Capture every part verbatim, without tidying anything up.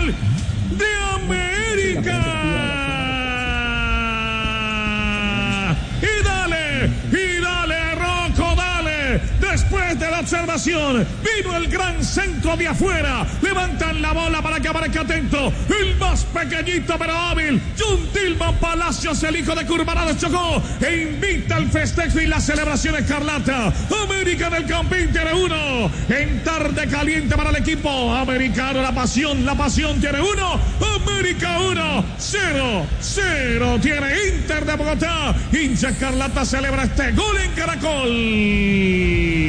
gol de América. Y dale, y dale, Rocco, dale. Después de la observación, vino el gran centro de afuera. Levantan la bola para que aparezca atento. El más pequeñito pero hábil, John Tillman Palacios, el hijo de Curvarado Chocó, e invita al festejo y la celebración escarlata. América del Campín tiene uno. En tarde caliente para el equipo americano. La pasión, la pasión tiene uno. América uno. Cero, cero tiene Inter de Bogotá. Hincha escarlata celebra este gol en Caracol.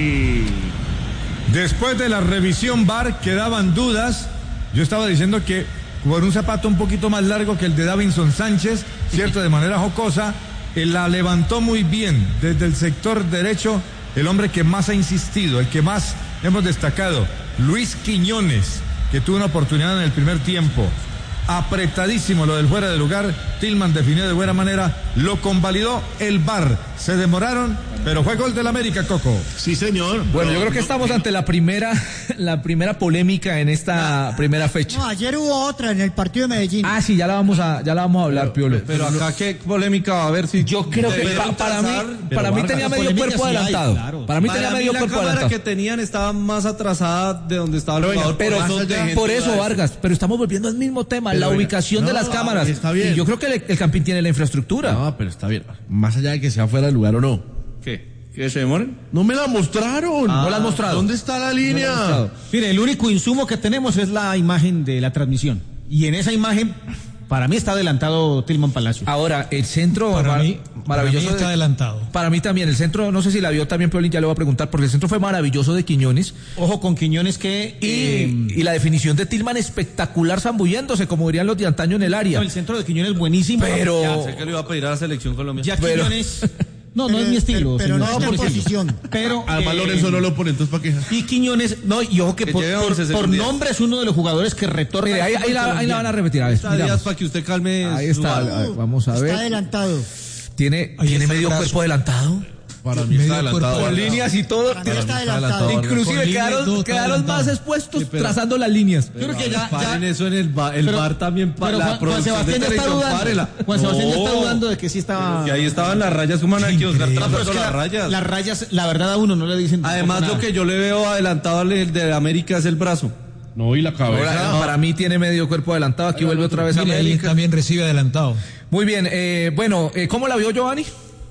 Después de la revisión V A R quedaban dudas. Yo estaba diciendo que por un zapato un poquito más largo que el de Davinson Sánchez, cierto, de manera jocosa, él la levantó muy bien desde el sector derecho. El hombre que más ha insistido, el que más hemos destacado, Luis Quiñones, que tuvo una oportunidad en el primer tiempo. Apretadísimo lo del fuera de lugar. Tillman definió de buena manera, lo convalidó el V A R. Se demoraron, pero fue gol del América, Coco. Sí, señor. Bueno, yo creo que estamos ante la primera la primera polémica en esta no, primera fecha. No, ayer hubo otra en el partido de Medellín. Ah, sí, ya la vamos a ya la vamos a hablar, pero, Piolo. Pero acá qué polémica va a haber si yo creo que pa, para mí para mí tenía medio cuerpo adelantado. Hay, claro. Para mí para tenía mí medio la cuerpo cámara adelantado. que tenían estaba más atrasada de donde estaba el jugador. Pero por eso, por eso Vargas, pero estamos volviendo al mismo tema, pero la bueno, ubicación no, de las cámaras. Está bien. Y yo creo que el, el Campín tiene la infraestructura. No, pero está bien. Más allá de que sea fuera del lugar o no. ¿Qué? ¿Que se demoren? No me la mostraron. Ah, no la han mostrado. ¿Dónde está la línea? No Mire, el único insumo que tenemos es la imagen de la transmisión. Y en esa imagen, para mí está adelantado Tillman Palacios. Ahora, el centro para mí, maravilloso. Para mí está de, adelantado. Para mí también, el centro, no sé si la vio también Piolín, ya le voy a preguntar, porque el centro fue maravilloso de Quiñones. Ojo con Quiñones que... Y, eh, y la definición de Tillman espectacular, zambulléndose, como dirían los de antaño en el área. No, el centro de Quiñones es buenísimo. Pero... Ya sé que le iba a pedir a la selección Colombia. Ya pero... Quiñones... No, no pero, es mi estilo. Pero, pero no es por mi posición. Pero Además, eh, Lorenzo no lo pone, entonces ¿para qué? Y Quiñones, no, y ojo que, que por, por, por nombre es uno de los jugadores que retorna. Mire, ahí, ahí, la, ahí la van a repetir. A ver, está Díaz para que usted calme. Ahí está, uh, vamos a ver. Está adelantado. ¿Tiene, ¿tiene medio cuerpo adelantado? Para mí está adelantado. Con líneas y todo. Para mí está adelantado. Inclusive quedaron, quedaron más expuestos pero, trazando las líneas. Yo creo que ya, ya eso en el bar, el pero, bar también para la Juan Sebastián ya está dudando. Juan Sebastián ya está dudando de que sí estaba. Y ahí estaban las rayas, como van a Oscar trazando las rayas. Las rayas, la verdad a uno no le dicen. Además lo que yo le veo adelantado al de América es el brazo. No, y la cabeza. Ahora, no, para mí tiene medio cuerpo adelantado. Aquí vuelve otra vez a América. También recibe adelantado. Muy bien, eh, bueno, eh, ¿cómo la vio Giovanni?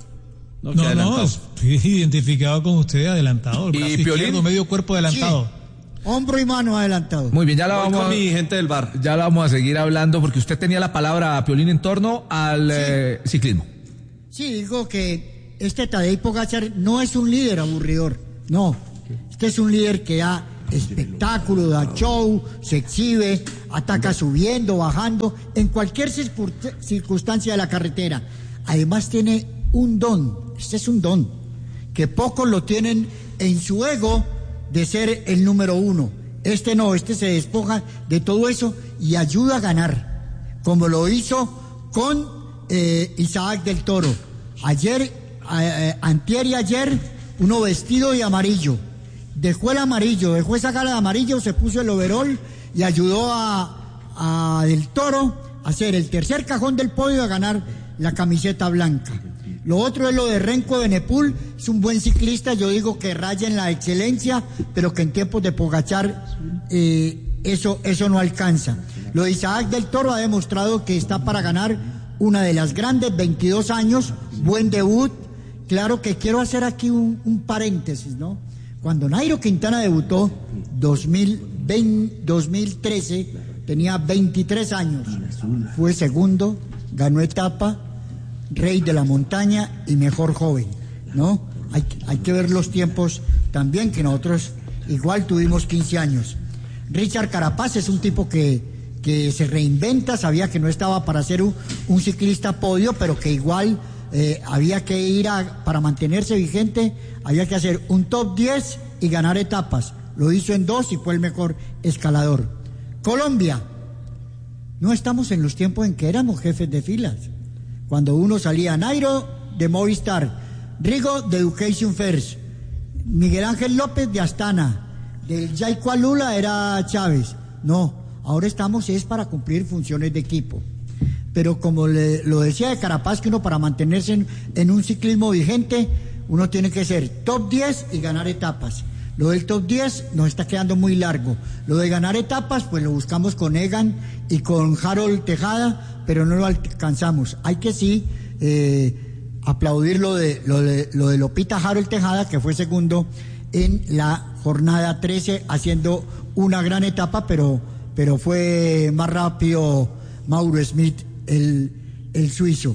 No, no, no, estoy identificado con usted, adelantado. El y Piolín, medio cuerpo adelantado. Sí. Hombro y mano adelantado. Muy bien, ya la Voy vamos con a, mi gente del bar. Ya la vamos a seguir hablando porque usted tenía la palabra, Piolín, en torno al sí. eh, ciclismo. Sí, digo que este Tadej Pogačar no es un líder aburridor, no. Este es un líder que da espectáculo, da show, se exhibe, ataca subiendo, bajando, en cualquier circunstancia de la carretera. Además tiene un don, este es un don, que pocos lo tienen en su ego de ser el número uno. Este no, este se despoja de todo eso y ayuda a ganar, como lo hizo con eh, Isaac del Toro. Ayer, eh, antier y ayer, uno vestido de amarillo. Dejó el amarillo, dejó esa gala de amarillo, se puso el overol y ayudó a, a Del Toro a hacer el tercer cajón del podio y a ganar la camiseta blanca. Lo otro es lo de Renko Benepul, es un buen ciclista, yo digo que raya en la excelencia, pero que en tiempos de Pogačar eh, eso, eso no alcanza. Lo de Isaac del Toro ha demostrado que está para ganar una de las grandes, veintidós años, buen debut. Claro que quiero hacer aquí un, un paréntesis, ¿no? Cuando Nairo Quintana debutó, dos mil veinte, dos mil trece, tenía veintitrés años, fue segundo, ganó etapa, rey de la montaña y mejor joven, ¿no? Hay, hay que ver los tiempos también, que nosotros igual tuvimos quince años. Richard Carapaz es un tipo que, que se reinventa, sabía que no estaba para ser un, un ciclista podio, pero que igual eh, había que ir a, para mantenerse vigente, había que hacer un top diez y ganar etapas. Lo hizo en dos y fue el mejor escalador. Colombia, no estamos en los tiempos en que éramos jefes de filas. Cuando uno salía, Nairo de Movistar, Rigo de Education First, Miguel Ángel López de Astana, del Yaico Alula era Chávez. No, ahora estamos es para cumplir funciones de equipo. Pero como le, lo decía de Carapaz, que uno para mantenerse en, en un ciclismo vigente, uno tiene que ser top diez y ganar etapas. Lo del top diez nos está quedando muy largo. Lo de ganar etapas, pues lo buscamos con Egan y con Harold Tejada, pero no lo alcanzamos. Hay que sí eh, aplaudir lo de, lo de lo de Lopita Harold Tejada, que fue segundo en la jornada trece, haciendo una gran etapa, pero, pero fue más rápido Mauro Smith, el, el suizo.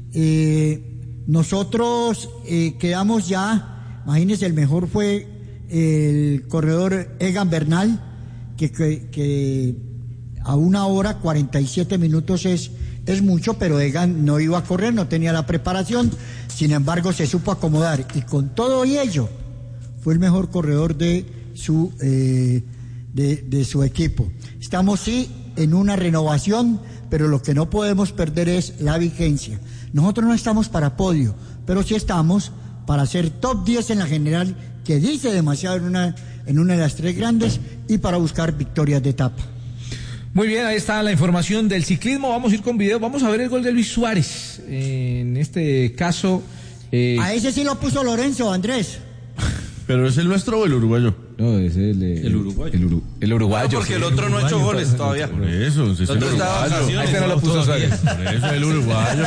Eh, nosotros eh, quedamos ya, imagínense, el mejor fue el corredor Egan Bernal, que, que, que a una hora cuarenta y siete minutos es, es mucho, pero Egan no iba a correr, no tenía la preparación, sin embargo se supo acomodar, y con todo y ello fue el mejor corredor de su, eh, de, de su equipo. Estamos sí en una renovación, pero lo que no podemos perder es la vigencia. Nosotros no estamos para podio, pero sí estamos para ser top diez en la general, que dice demasiado en una, en una de las tres grandes, y para buscar victorias de etapa. Muy bien, ahí está la información del ciclismo. Vamos a ir con video, vamos a ver el gol de Luis Suárez. En este caso... Eh... A ese sí lo puso Lorenzo, Andrés. ¿Pero es el nuestro o el uruguayo? No, es el, el, el uruguayo. El, uru, el uruguayo. No, porque sí, el otro el no ha hecho goles pues, todavía. Por eso, es el uruguayo. Este no lo puso Suárez. Por eso el uruguayo.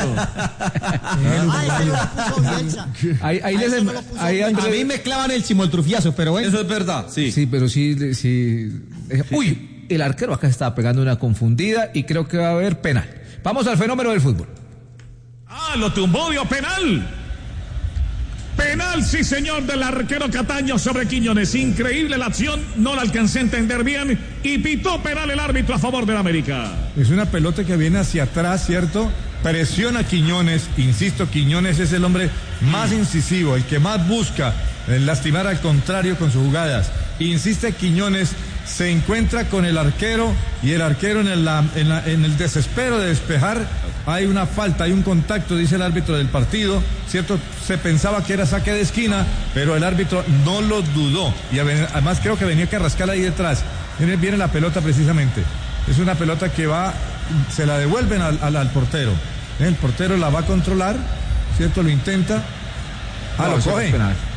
Ah, ese no lo puso Bielsa. Ahí, ahí les, no ahí Andrés, a mí me clavan el chimoltrufiazo, pero bueno. Eso es verdad, sí. Sí, pero sí, sí. Uy, el arquero acá estaba pegando una confundida y creo que va a haber penal. Vamos al fenómeno del fútbol. Ah, lo tumbó, dio penal. Penal, sí señor, del arquero Cataño sobre Quiñones. Increíble la acción, no la alcancé a entender bien, y pitó penal el árbitro a favor del América. Es una pelota que viene hacia atrás, ¿cierto? Presiona a Quiñones, insisto, Quiñones es el hombre más incisivo, el que más busca lastimar al contrario con sus jugadas. Insiste Quiñones, se encuentra con el arquero, y el arquero en el, en, la, en el desespero de despejar, hay una falta, hay un contacto, dice el árbitro del partido, ¿cierto? Se pensaba que era saque de esquina, pero el árbitro no lo dudó, y además creo que venía Carrascal ahí detrás. Viene, viene la pelota precisamente, es una pelota que va, se la devuelven al, al, al portero, el portero la va a controlar, ¿cierto? Lo intenta, ah, no, lo coge.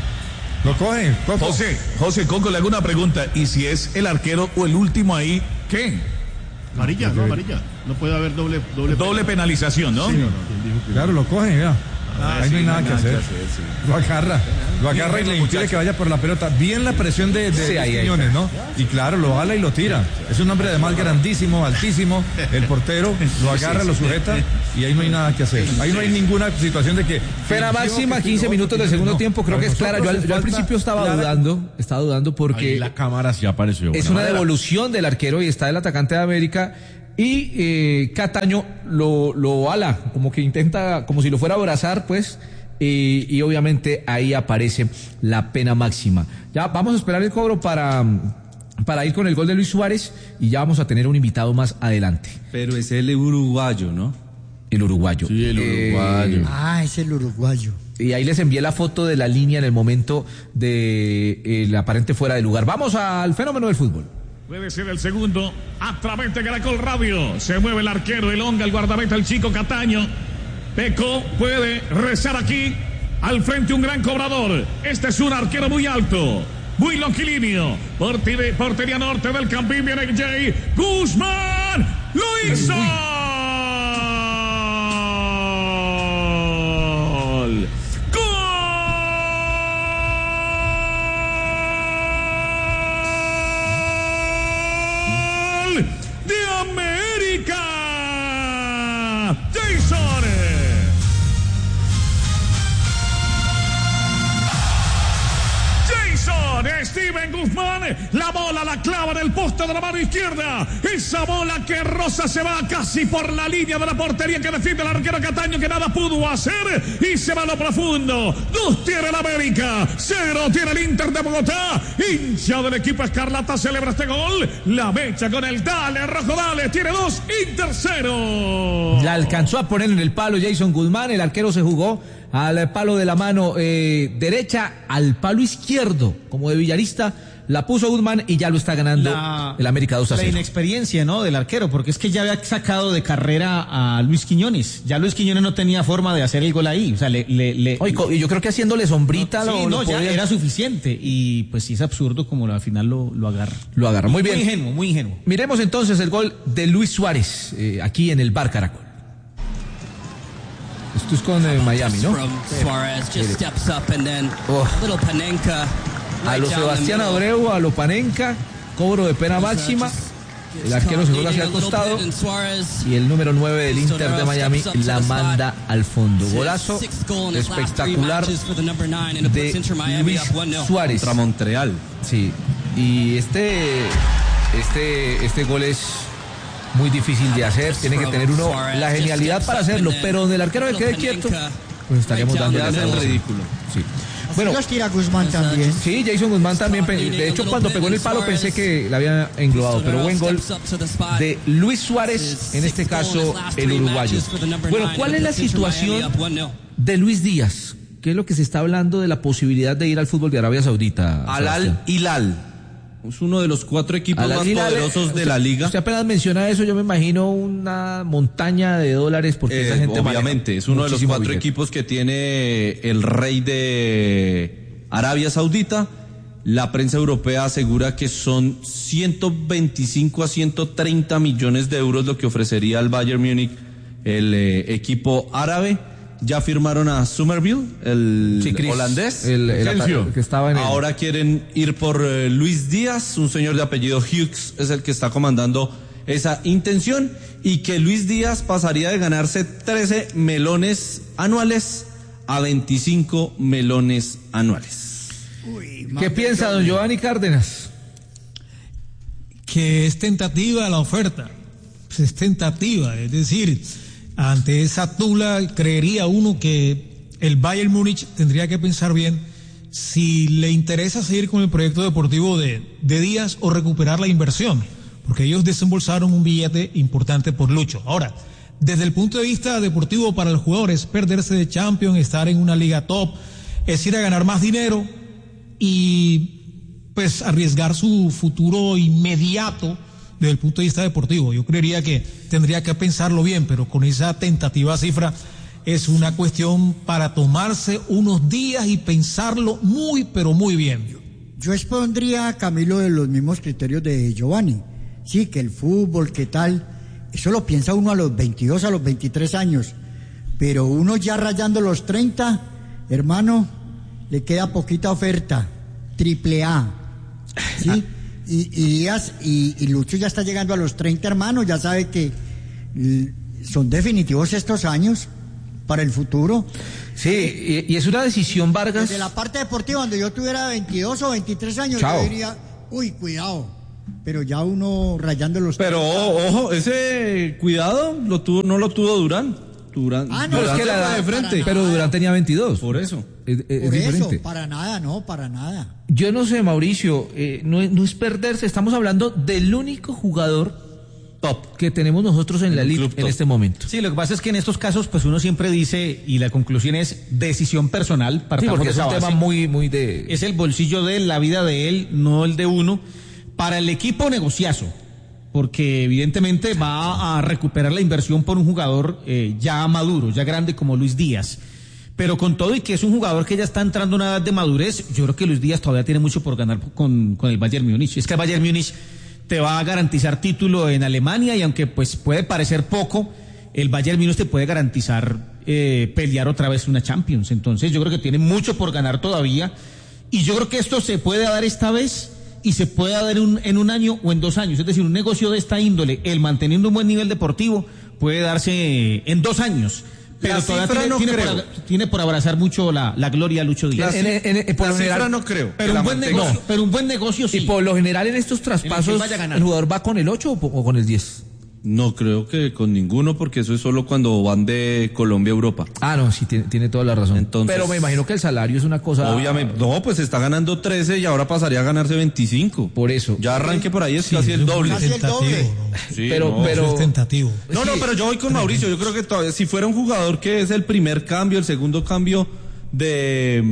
Lo coge, Coco. José, José Coco, le hago una pregunta. ¿Y si es el arquero o el último ahí, qué? Amarilla, no, amarilla. No puede haber doble doble, doble penalización, ¿no? Sí, no, no. Claro, lo coge, ya. Ah, ahí sí, no hay nada, no hay nada que, hacer. que hacer. Sí. Lo agarra, lo agarra y le impide que vaya por la pelota. Bien la presión de, de, sí, de Quiñones, ¿no? Y claro, lo jala y lo tira. Es un hombre además grandísimo, altísimo. El portero lo agarra, lo sujeta y ahí no hay nada que hacer. Ahí no hay ninguna situación de que... Pena máxima, quince minutos del segundo tiempo, creo que es clara. Yo al, yo al principio estaba clara. dudando, estaba dudando porque... Ahí la cámara sí apareció. Es una manera. devolución del arquero y está el atacante de América. Y eh, Cataño lo, lo ala, como que intenta, como si lo fuera a abrazar, pues... Y, y obviamente ahí aparece la pena máxima. Ya vamos a esperar el cobro para, para ir con el gol de Luis Suárez y ya vamos a tener un invitado más adelante. Pero es el uruguayo, ¿no? El uruguayo. Sí, el uruguayo. Eh, ah, es el uruguayo. Y ahí les envié la foto de la línea en el momento de el aparente fuera de lugar. Vamos al fenómeno del fútbol. Puede ser el segundo a través de Caracol Radio. Se mueve el arquero, el Onga, el guardameta, el chico Cataño. Peco puede rezar aquí, al frente un gran cobrador. Este es un arquero muy alto, muy longilíneo. Portería, portería norte del Campín, viene Jay Guzmán. ¡Lo hizo! ¡Gol! ¡Gol de América! Jason. Steven Guzmán, la bola la clava en el poste de la mano izquierda. Esa bola que rosa se va casi por la línea de la portería que defiende el arquero Cataño, que nada pudo hacer, y se va a lo profundo. Dos tiene el América, cero tiene el Inter de Bogotá. Hincha del equipo escarlata celebra este gol. La mecha con el dale, rojo dale, tiene dos, Inter cero. La alcanzó a poner en el palo Jason Guzmán, el arquero se jugó al palo de la mano eh, derecha, al palo izquierdo, como de Villarista, La puso Guzmán y ya lo está ganando La- el América dos a La cero. inexperiencia, ¿no? Del arquero, porque es que ya había sacado de carrera a Luis Quiñones. Ya Luis Quiñones no tenía forma de hacer el gol ahí. O sea, le. le, le Oye, co- y yo creo que haciéndole sombrita sí, lo, no, lo ya podía- era suficiente. Y pues sí es absurdo como al final lo, lo agarra. lo agarra. Muy bien. Muy ingenuo, muy ingenuo. Miremos entonces el gol de Luis Suárez, eh, aquí en el Bar Caracol. Esto es con eh, Miami, ¿no? From Suarez just steps up and then Oh. a little Panenka. A right lo down the Sebastián middle. Abreu, a lo Panenka, cobro de pena máxima. El arquero se juega hacia el costado y el número nueve del Inter de Miami la manda al fondo. Golazo espectacular de Luis Suárez. Contra Montreal. Sí, y este, este, este gol es muy difícil de hacer. Tiene que tener uno la genialidad para hacerlo, pero donde el arquero le quede quieto, pues estaríamos dando Le hacen el ridículo. Sí. Bueno, Los tira Guzmán también. sí, Jason Guzmán también. pe- De hecho, cuando pegó en el palo pensé que la había englobado, pero buen gol de Luis Suárez, en este caso el uruguayo. Bueno, ¿cuál es la situación de Luis Díaz? ¿Qué es lo que se está hablando de la posibilidad de ir al fútbol de Arabia Saudita? Al Sebastián? Al Hilal. Es uno de los cuatro equipos Al más Hilal, poderosos eh, de la liga. Usted apenas menciona eso, yo me imagino una montaña de dólares porque Eh, esa gente obviamente, maneja es uno de los muchísimo cuatro billete. equipos que tiene el rey de Arabia Saudita. La prensa europea asegura que son ciento veinticinco a ciento treinta millones de euros lo que ofrecería al Bayern Múnich el eh, equipo árabe. Ya firmaron a Somerville, el Sí, Chris, holandés. el, el Chelsea. que estaba en el- Ahora quieren ir por eh, Luis Díaz, un señor de apellido Hughes, es el que está comandando esa intención, y que Luis Díaz pasaría de ganarse trece melones anuales a veinticinco melones anuales. ¿Qué piensa don Giovanni Cárdenas? Que es tentativa la oferta, pues es tentativa, es decir, ante esa tula creería uno que el Bayern Múnich tendría que pensar bien si le interesa seguir con el proyecto deportivo de, de Díaz o recuperar la inversión, porque ellos desembolsaron un billete importante por Lucho. Ahora, desde el punto de vista deportivo para el jugador es perderse de Champions, estar en una liga top, es ir a ganar más dinero y pues arriesgar su futuro inmediato desde el punto de vista deportivo. Yo creería que tendría que pensarlo bien, pero con esa tentativa cifra es una cuestión para tomarse unos días y pensarlo muy, pero muy bien. Yo expondría a Camilo de los mismos criterios de Giovanni. Sí, que el fútbol, que tal, eso lo piensa uno a los veintidós, a los veintitrés años. Pero uno ya rayando los treinta, hermano, le queda poquita oferta. Triple A. ¿Sí? Y, y Díaz y, y Lucho ya está llegando a los treinta, hermano, ya sabe que l- son definitivos estos años para el futuro. Sí, y, y es una decisión, Vargas. Desde la parte deportiva, donde yo tuviera veintidós o veintitrés años, Chao. yo diría, uy, cuidado. Pero ya uno rayando los Pero treinta. o- ojo, ese cuidado lo tuvo, no lo tuvo Durán. Durán, Ah, no, Pero es Durán que se la fue edad- de frente. pero Durán tenía veintidós. Por eso. Es, es- es Por eso, diferente. para nada, no, para nada. Yo no sé, Mauricio, eh, no, es- no es perderse. Estamos hablando del único jugador Top. que tenemos nosotros en la un liga club en top. este momento. Sí, lo que pasa es que en estos casos, pues uno siempre dice, y la conclusión es decisión personal, Sí, partamos porque de es esa un tema base. muy, muy de. Es el bolsillo de él, la vida de él, no el de uno. Para el equipo, negociazo, porque evidentemente va a recuperar la inversión por un jugador eh, ya maduro, ya grande como Luis Díaz. Pero con todo y que es un jugador que ya está entrando en una edad de madurez, yo creo que Luis Díaz todavía tiene mucho por ganar con, con el Bayern Múnich. Es que el Bayern Múnich te va a garantizar título en Alemania, y aunque pues puede parecer poco, el Bayern Múnich te puede garantizar eh, pelear otra vez una Champions. Entonces yo creo que tiene mucho por ganar todavía, y yo creo que esto se puede dar esta vez y se puede dar un, en un año o en dos años. Es decir, un negocio de esta índole, el manteniendo un buen nivel deportivo, puede darse en dos años. Pero La todavía cifra tiene, no tiene, creo. por, tiene por abrazar mucho la, la gloria a Lucho Díaz. En- en- en- por La lo cifra general- no creo. Pero que la un, buen mantenga. negocio, pero un buen negocio sí. Y por lo general en estos traspasos, vaya a ganar. ¿el jugador va con el ocho o, po- o con el diez? No creo que con ninguno, porque eso es solo cuando van de Colombia a Europa. Ah, no, sí, tiene, tiene toda la razón. Entonces- Pero me imagino que el salario es una cosa. Obviamente. No, pues está ganando trece y ahora pasaría a ganarse veinticinco. Por eso. Ya arranque por ahí, es Sí, casi el eso es doble. Casi el tentativo, doble. ¿no? Sí, Pero- no. pero- Eso es tentativo. No, no, Sí. pero yo voy con Mauricio. Yo creo que todavía, si fuera un jugador que es el primer cambio, el segundo cambio de,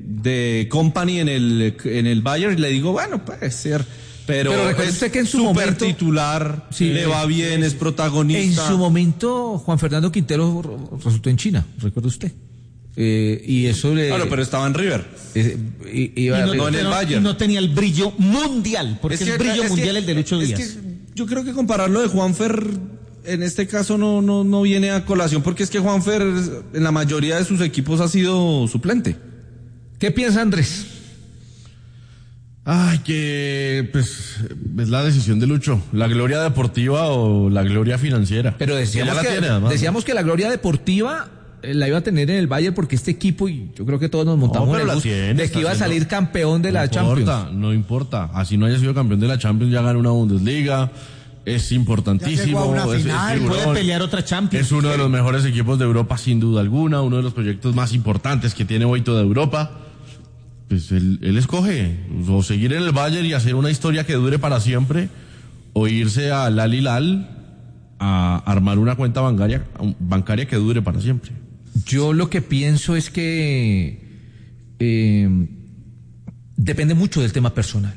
de Company en el, en el Bayern y le digo, bueno, puede ser. Pero, Pero recuerde es usted que en su súper momento- titular, Sí, le va bien, es En protagonista. su momento, Juan Fernando Quintero r- resultó en China, recuerda usted. Eh, y eso le... Claro, pero estaba en River. eh, i- iba Y no, arriba. no en el pero- Bayern. y no tenía el brillo mundial, porque es, que- brillo es mundial que- el de Lucho es Díaz. que yo creo que compararlo de Juanfer en este caso no, no, no viene a colación, porque es que Juanfer en la mayoría de sus equipos ha sido suplente. ¿Qué piensa Andrés? Ay, que pues es la decisión de Lucho, la gloria deportiva o la gloria financiera. Pero decíamos, Ella la que, tiene, además. decíamos que la gloria deportiva eh, la iba a tener en el Bayern porque este equipo, y yo creo que todos nos montamos No, en pero el la bus, tiene, de está que iba a haciendo- salir campeón de no la importa, Champions. No importa, así no haya sido campeón de la Champions, ya ganó una Bundesliga, es importantísimo. Ya llegó a una es- es final, figurón, Puede pelear otra Champions. es uno de los mejores equipos de Europa sin duda alguna, uno de los proyectos más importantes que tiene hoy toda Europa. Pues él, él escoge o seguir en el Bayern y hacer una historia que dure para siempre, o irse al Al Hilal a armar una cuenta bancaria, bancaria que dure para siempre. Yo lo que pienso es que eh, depende mucho del tema personal.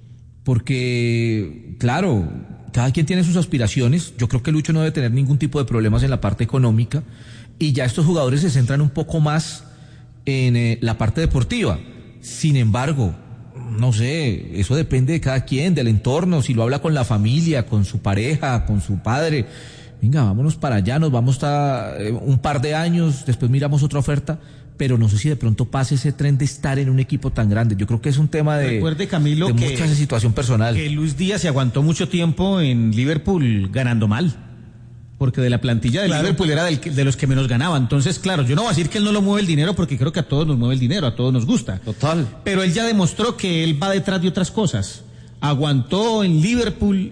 Porque, claro, cada quien tiene sus aspiraciones. Yo creo que Lucho no debe tener ningún tipo de problemas en la parte económica. Y ya estos jugadores se centran un poco más en eh, la parte deportiva. Sin embargo, no sé, eso depende de cada quien, del entorno, si lo habla con la familia, con su pareja, con su padre. Venga, vámonos para allá, nos vamos a eh, un par de años, después miramos otra oferta, pero no sé si de pronto pase ese tren de estar en un equipo tan grande. Yo creo que es un tema de, Recuerde, Camilo, de que- mucha situación personal. Que Luis Díaz se aguantó mucho tiempo en Liverpool ganando mal. Porque de la plantilla de Claro. Liverpool era del que- de los que menos ganaba. Entonces, claro, yo no voy a decir que él no lo mueve el dinero porque creo que a todos nos mueve el dinero, a todos nos gusta. Total. Pero él ya demostró que él va detrás de otras cosas. Aguantó en Liverpool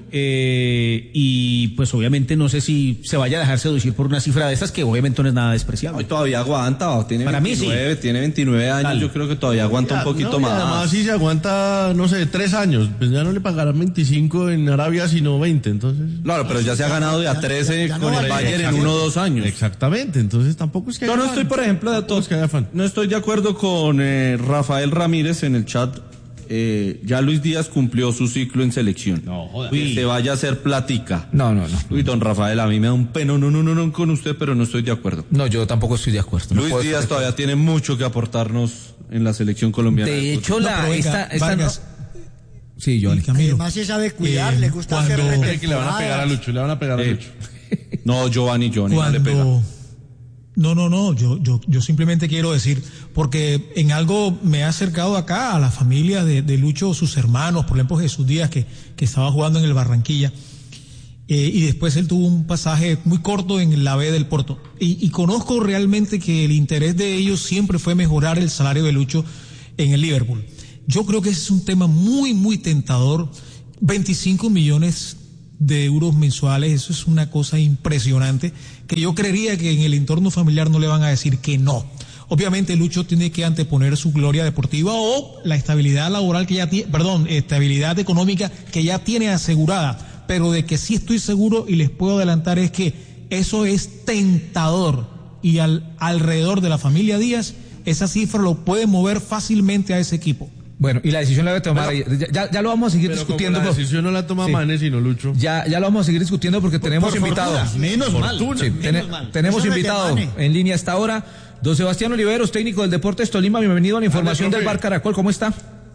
eh, y pues obviamente no sé si se vaya a dejar seducir por una cifra de estas que obviamente no es nada Hoy despreciable. todavía aguanta, tiene Para mí sí. veintinueve, tiene veintinueve años, Dale. yo creo que todavía aguanta un Ya, poquito no, y más. Además, si se aguanta, no sé, tres años, pues ya no le pagarán veinticinco en Arabia, sino veinte, entonces. Claro, pero ya se ha ganado de a Ya- trece ya no con el vale. Bayern en uno o dos años. Exactamente, entonces tampoco es que Yo haya no afán. estoy, por ejemplo, de Tampoco es que haya afán. no estoy de acuerdo con eh, Rafael Ramírez en el chat. Eh, ya Luis Díaz cumplió su ciclo en selección. No, joda. Que se vaya a hacer plática. No, no, no. Uy, don Rafael, a mí me da un peno, no, no, no, no con usted, pero no estoy de acuerdo. No, yo tampoco estoy de acuerdo. No Luis puedo Díaz estar de todavía tiene mucho que aportarnos en la selección colombiana. De hecho, No, la, pero venga, esta, esta no- Vargas, Sí, Johnny. y Camilo, Además se sabe cuidar, eh, le gusta hacer cuando- Cree que le van a pegar a Lucho, le van a pegar a Eh, Lucho. No, Giovanni, Johnny, no le pega. cuando no no no yo yo yo simplemente quiero decir porque en algo me ha acercado acá a la familia de, de Lucho, sus hermanos, por ejemplo Jesús Díaz que que estaba jugando en el Barranquilla, eh, y después él tuvo un pasaje muy corto en la B del Porto, y, y conozco realmente que el interés de ellos siempre fue mejorar el salario de Lucho en el Liverpool. Yo creo que ese es un tema muy muy tentador. veinticinco millones de euros mensuales, eso es una cosa impresionante, que yo creería que en el entorno familiar no le van a decir que no. Obviamente Lucho tiene que anteponer su gloria deportiva o la estabilidad laboral que ya tiene, perdón, estabilidad económica que ya tiene asegurada, pero de que sí estoy seguro y les puedo adelantar es que eso es tentador, y al, alrededor de la familia Díaz esa cifra lo puede mover fácilmente a ese equipo. Bueno, y la decisión la debe tomar. ya, ya, ya lo vamos a seguir Pero discutiendo. como la por- decisión no la toma Sí. Manes, sino Lucho. Ya, ya lo vamos a seguir discutiendo porque tenemos por invitado. fortuna, menos mal. Sí, Menos tene- mal. tenemos Eso me invitado demane. en línea hasta ahora. Don Sebastián Oliveros, técnico del Deportes Tolima, bienvenido a la información profe. del Bar Caracol. ¿Cómo está?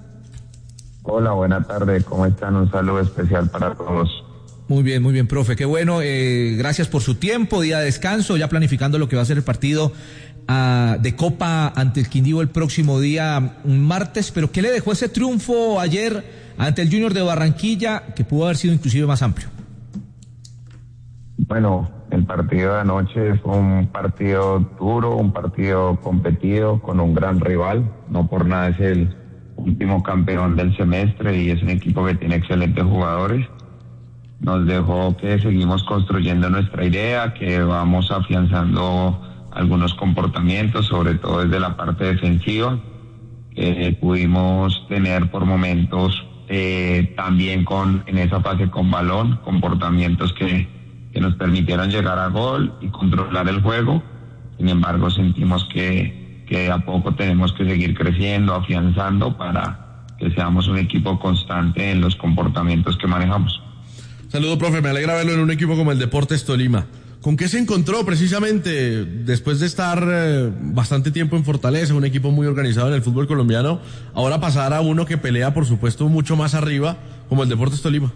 Hola, buena tarde, ¿cómo están? Un saludo especial para todos. Muy bien, muy bien, profe. Qué bueno. Eh, gracias por su tiempo, día de descanso, ya planificando lo que va a ser el partido ah, de Copa ante el Quindío el próximo día un martes. Pero ¿qué le dejó ese triunfo ayer ante el Junior de Barranquilla, que pudo haber sido inclusive más amplio? Bueno, el partido de anoche fue un partido duro, un partido competido con un gran rival. No por nada es el último campeón del semestre y es un equipo que tiene excelentes jugadores. Nos dejó que seguimos construyendo nuestra idea, que vamos afianzando algunos comportamientos, sobre todo desde la parte defensiva, que pudimos tener por momentos eh, también con en esa fase con balón, comportamientos que, que nos permitieron llegar a gol y controlar el juego. Sin embargo, sentimos que, que a poco tenemos que seguir creciendo, afianzando para que seamos un equipo constante en los comportamientos que manejamos. Saludo, profe, me alegra verlo en un equipo como el Deportes Tolima. ¿Con qué se encontró precisamente después de estar eh, bastante tiempo en Fortaleza, un equipo muy organizado en el fútbol colombiano, ahora pasar a uno que pelea, por supuesto, mucho más arriba, como el Deportes Tolima?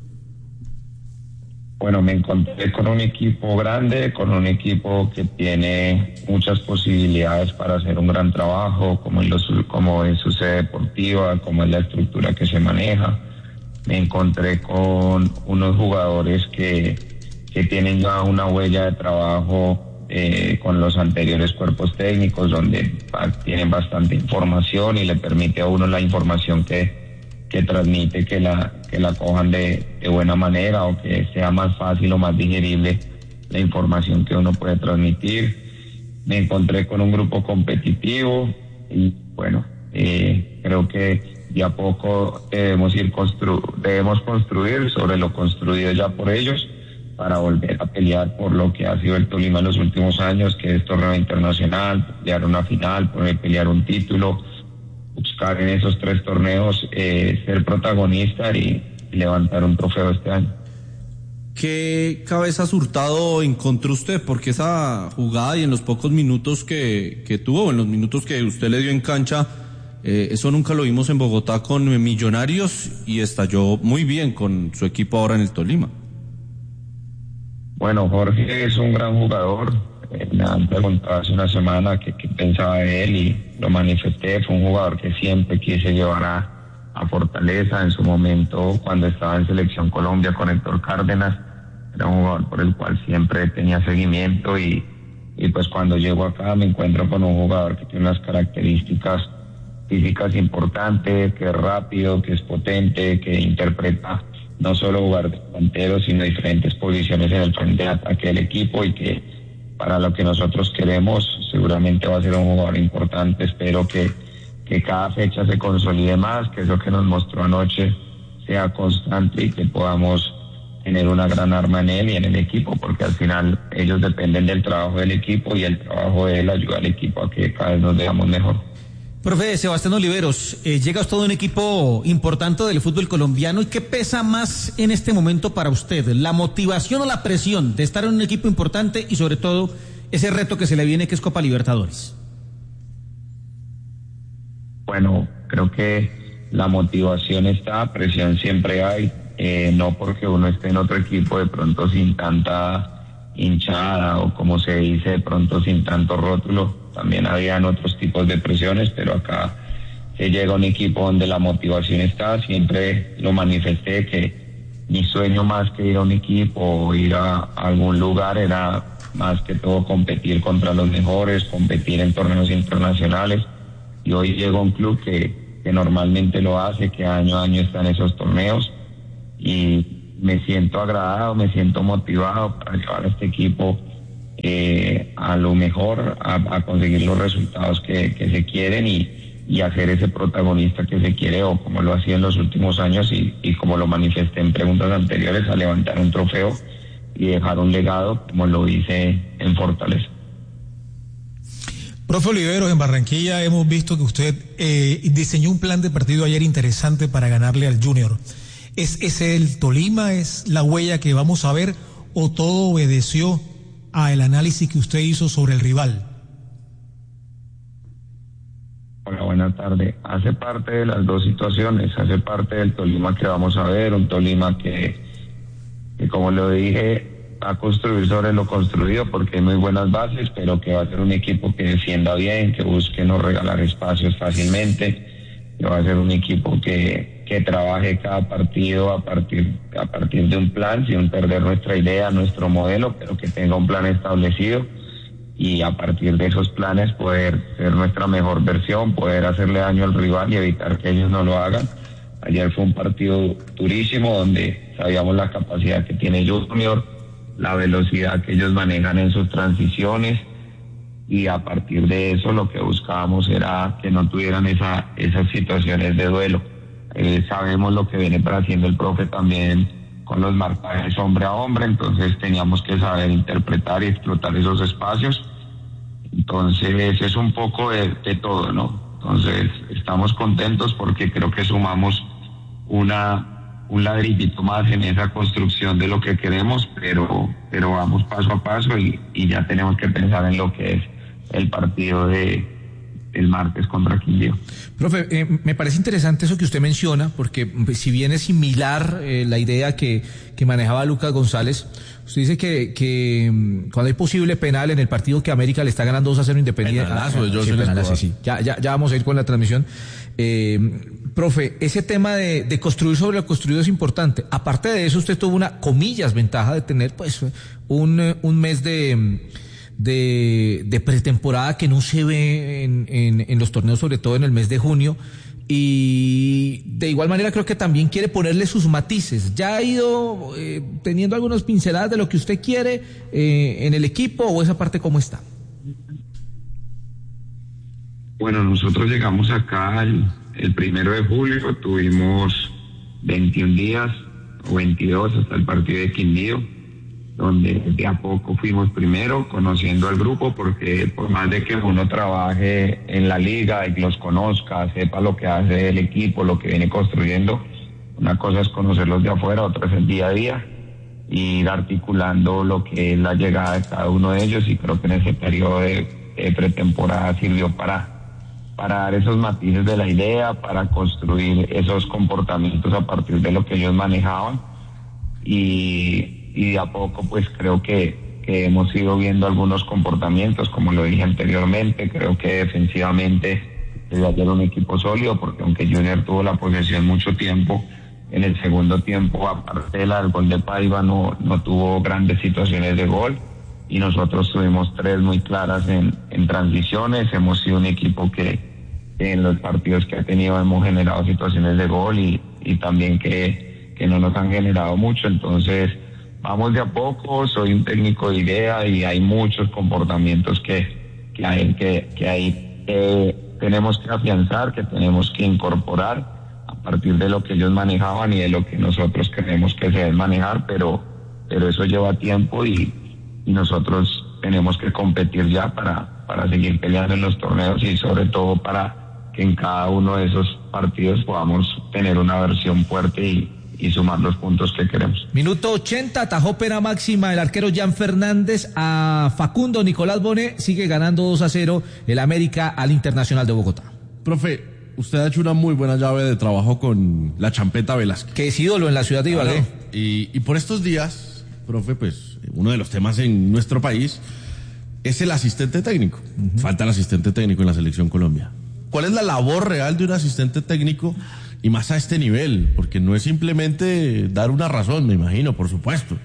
Bueno, me encontré con un equipo grande, con un equipo que tiene muchas posibilidades para hacer un gran trabajo, como en, los, como en su sede deportiva, como en la estructura que se maneja. Me encontré con unos jugadores que, que tienen ya una huella de trabajo eh, con los anteriores cuerpos técnicos, donde tienen bastante información y le permite a uno la información que que transmite, que la que la cojan de, de buena manera o que sea más fácil o más digerible la información que uno puede transmitir. Me encontré con un grupo competitivo y bueno, eh, creo que de a poco debemos ir constru debemos construir sobre lo construido ya por ellos para volver a pelear por lo que ha sido el Tolima en los últimos años, que es torneo internacional, pelear una final, poder pelear un título, buscar en esos tres torneos eh, ser protagonista y, y levantar un trofeo este año. ¿Qué cabezas Hurtado encontró usted? Porque esa jugada y en los pocos minutos que, que tuvo, en los minutos que usted le dio en cancha, eh, eso nunca lo vimos en Bogotá con Millonarios y estalló muy bien con su equipo ahora en el Tolima. Bueno, Jorge es un gran jugador. Me han preguntado hace una semana qué pensaba de él y lo manifesté. Fue un jugador que siempre quise llevar a, a Fortaleza. En su momento, cuando estaba en Selección Colombia con Héctor Cárdenas, era un jugador por el cual siempre tenía seguimiento y, y pues cuando llego acá me encuentro con un jugador que tiene unas características físicas importantes, que es rápido, que es potente, que interpreta no solo jugar de delantero, sino diferentes posiciones en el frente de ataque del equipo y que para lo que nosotros queremos, seguramente va a ser un jugador importante. Espero que, que cada fecha se consolide más, que eso que nos mostró anoche sea constante y que podamos tener una gran arma en él y en el equipo, porque al final ellos dependen del trabajo del equipo y el trabajo de él ayuda al equipo a que cada vez nos veamos mejor. Profe Sebastián Oliveros, eh, llega usted de un equipo importante del fútbol colombiano. ¿Y qué pesa más en este momento para usted? ¿La motivación o la presión de estar en un equipo importante y sobre todo ese reto que se le viene que es Copa Libertadores? Bueno, creo que la motivación está, presión siempre hay, eh, no porque uno esté en otro equipo de pronto sin tanta hinchada o como se dice de pronto sin tanto rótulo. También habían otros tipos de presiones, pero acá se llega a un equipo donde la motivación está. Siempre lo manifesté que mi sueño más que ir a un equipo o ir a algún lugar era más que todo competir contra los mejores, competir en torneos internacionales. Y hoy llego a un club que, que normalmente lo hace, que año a año está en esos torneos y me siento agradado, me siento motivado para llevar a este equipo Eh, a lo mejor, a, a conseguir los resultados que, que se quieren y, y hacer ese protagonista que se quiere, o como lo hacía en los últimos años y, y como lo manifesté en preguntas anteriores, a levantar un trofeo y dejar un legado como lo hice en Fortaleza. Profe Oliveros, en Barranquilla hemos visto que usted eh, diseñó un plan de partido ayer interesante para ganarle al Junior. ¿Es ese el Tolima, es la huella que vamos a ver o todo obedeció al análisis que usted hizo sobre el rival? Hola, buenas tardes. Hace parte de las dos situaciones, hace parte del Tolima que vamos a ver, un Tolima que, que como lo dije, va a construir sobre lo construido porque hay muy buenas bases, pero que va a ser un equipo que defienda bien, que busque no regalar espacios fácilmente, que va a ser un equipo que, que trabaje cada partido a partir, a partir de un plan, sin perder nuestra idea, nuestro modelo, pero que tenga un plan establecido y a partir de esos planes poder ser nuestra mejor versión, poder hacerle daño al rival y evitar que ellos no lo hagan. Ayer fue un partido durísimo donde sabíamos la capacidad que tiene Junior, la velocidad que ellos manejan en sus transiciones y a partir de eso lo que buscábamos era que no tuvieran esa, esas situaciones de duelo. Eh, sabemos lo que viene haciendo el profe también con los marcajes hombre a hombre, entonces teníamos que saber interpretar y explotar esos espacios Entonces es un poco de, de todo, ¿no? Entonces estamos contentos porque creo que sumamos una un ladrillito más en esa construcción de lo que queremos, pero pero vamos paso a paso y, y ya tenemos que pensar en lo que es el partido de el martes contra Quindío. Profe, eh, me parece interesante eso que usted menciona, porque pues, si bien es similar eh, la idea que, que manejaba Lucas González, usted dice que, que cuando hay posible penal en el partido que América le está ganando dos a cero Independiente. Penalazo de ah, José sí, penalazo, Escobar. sí. Ya, ya, ya vamos a ir con la transmisión. Eh, profe, ese tema de, de construir sobre lo construido es importante. Aparte de eso, usted tuvo una, comillas, ventaja de tener pues un, un mes de... de, de pretemporada que no se ve en, en, en los torneos, sobre todo en el mes de junio, y de igual manera creo que también quiere ponerle sus matices. ¿Ya ha ido eh, teniendo algunas pinceladas de lo que usted quiere eh, en el equipo, o esa parte cómo está? Bueno, nosotros llegamos acá el, el primero de julio, tuvimos veintiún días o veintidós hasta el partido de Quindío, donde de a poco fuimos primero conociendo al grupo, porque por más de que uno trabaje en la liga y los conozca, sepa lo que hace el equipo, lo que viene construyendo, una cosa es conocerlos de afuera, otra es el día a día, y ir articulando lo que es la llegada de cada uno de ellos, y creo que en ese periodo de, de pretemporada sirvió para, para dar esos matices de la idea, para construir esos comportamientos a partir de lo que ellos manejaban, y y de a poco pues creo que, que hemos ido viendo algunos comportamientos, como lo dije anteriormente. Creo que defensivamente desde ayer un equipo sólido, porque aunque Junior tuvo la posesión mucho tiempo, en el segundo tiempo, aparte del gol de Paiva, no, no tuvo grandes situaciones de gol, y nosotros tuvimos tres muy claras en, en transiciones. Hemos sido un equipo que, que en los partidos que ha tenido hemos generado situaciones de gol, y, y también que, que no nos han generado mucho. Entonces vamos de a poco, soy un técnico de idea y hay muchos comportamientos que, que hay que, que hay, eh, tenemos que afianzar, que tenemos que incorporar a partir de lo que ellos manejaban y de lo que nosotros queremos que se debe manejar, pero, pero eso lleva tiempo, y, y nosotros tenemos que competir ya para, para seguir peleando en los torneos, y sobre todo para que en cada uno de esos partidos podamos tener una versión fuerte y y sumar los puntos que queremos. Minuto ochenta, atajó pena máxima el arquero Jan Fernández a Facundo Nicolás Bonet. Sigue ganando dos a cero el América al Internacional de Bogotá. Profe, usted ha hecho una muy buena llave de trabajo con la Champeta Velázquez, que es ídolo en la ciudad de Ibagué. Claro. Y, y por estos días, profe, pues uno de los temas en nuestro país es el asistente técnico. Uh-huh. Falta el asistente técnico en la Selección Colombia. ¿Cuál es la labor real de un asistente técnico? Y más a este nivel, porque no es simplemente dar una razón, me imagino, por supuesto.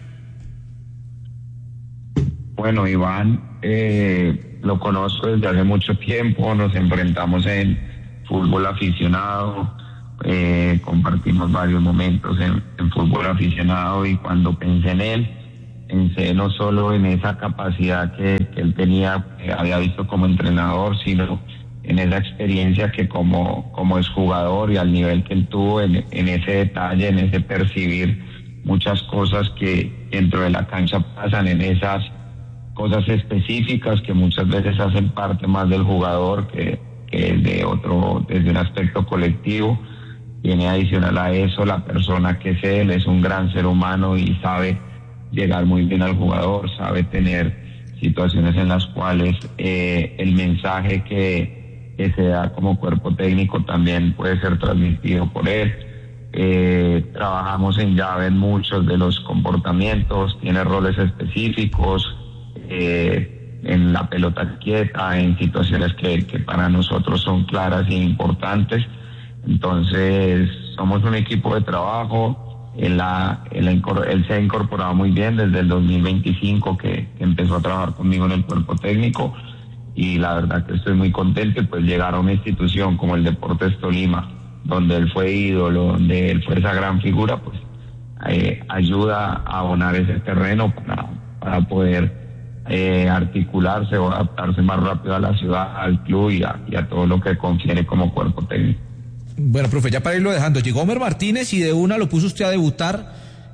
Bueno, Iván, eh, lo conozco desde hace mucho tiempo, nos enfrentamos en fútbol aficionado, eh, compartimos varios momentos en, en fútbol aficionado, y cuando pensé en él, pensé no solo en esa capacidad que, que él tenía, que había visto como entrenador, sino en esa experiencia que como, como es jugador, y al nivel que él tuvo en, en ese detalle, en ese percibir muchas cosas que dentro de la cancha pasan, en esas cosas específicas que muchas veces hacen parte más del jugador que, que de otro, desde un aspecto colectivo. Tiene adicional a eso la persona que es él, es un gran ser humano y sabe llegar muy bien al jugador, sabe tener situaciones en las cuales eh, el mensaje que que se da como cuerpo técnico también puede ser transmitido por él. Eh, trabajamos en llave en muchos de los comportamientos, tiene roles específicos, eh, en la pelota quieta, en situaciones que, que para nosotros son claras e importantes. Entonces, somos un equipo de trabajo. Él, ha, él, él se ha incorporado muy bien desde el dos mil veinticinco que, que empezó a trabajar conmigo en el cuerpo técnico. Y la verdad que estoy muy contento, pues llegar a una institución como el Deportes Tolima, donde él fue ídolo, donde él fue esa gran figura, pues eh, ayuda a abonar ese terreno para, para poder eh, articularse o adaptarse más rápido a la ciudad, al club y a, y a todo lo que confiere como cuerpo técnico. Bueno, profe, ya para irlo dejando, llegó Homer Martínez y de una lo puso usted a debutar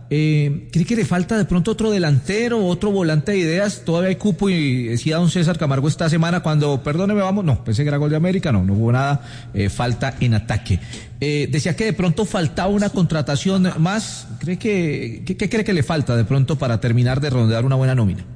Eh, ¿Cree que le falta de pronto otro delantero, otro volante de ideas? Todavía hay cupo y decía don César Camargo esta semana cuando, perdóneme, vamos, no, pensé que era gol de América, no, no hubo nada, eh, falta en ataque. Eh, decía que de pronto faltaba una contratación más. ¿Cree que, qué, qué cree que le falta de pronto para terminar de redondear una buena nómina?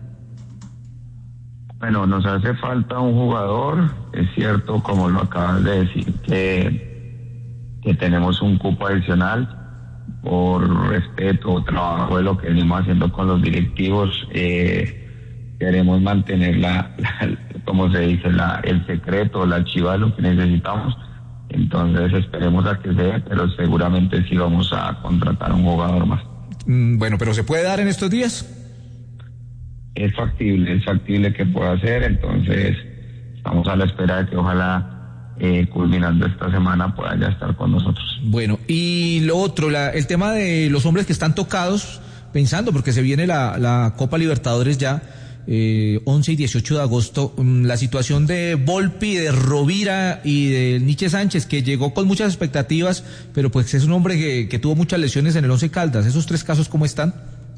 Bueno, nos hace falta un jugador, es cierto, como lo acabas de decir, que, que tenemos un cupo adicional. Por respeto o trabajo de lo que venimos haciendo con los directivos, eh, queremos mantener la, la, como se dice, la, el secreto, la archiva de lo que necesitamos. Entonces esperemos a que sea, pero seguramente sí vamos a contratar un jugador más. Mm, bueno, pero ¿se puede dar en estos días? Es factible, es factible que pueda ser, entonces estamos a la espera de que ojalá Eh, culminando esta semana pueda ya estar con nosotros. Bueno, y lo otro, la, el tema de los hombres que están tocados, pensando, porque se viene la, la Copa Libertadores ya, eh, once y dieciocho de agosto, um, la situación de Volpi, de Rovira y de Nietzsche Sánchez, que llegó con muchas expectativas, pero pues es un hombre que, que tuvo muchas lesiones en el Once Caldas. ¿Esos tres casos cómo están?